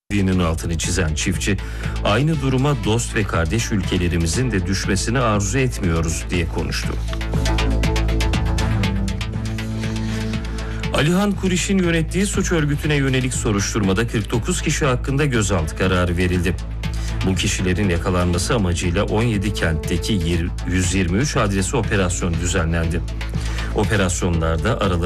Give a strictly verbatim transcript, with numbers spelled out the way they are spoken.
Dinin altını çizen çiftçi, aynı duruma dost ve kardeş ülkelerimizin de düşmesini arzu etmiyoruz diye konuştu. Alihan Kuriş'in yönettiği suç örgütüne yönelik soruşturmada kırk dokuz kişi hakkında gözaltı kararı verildi. Bu kişilerin yakalanması amacıyla on yedi kentteki yüz yirmi üç adresi operasyon düzenlendi. Operasyonlarda aralarında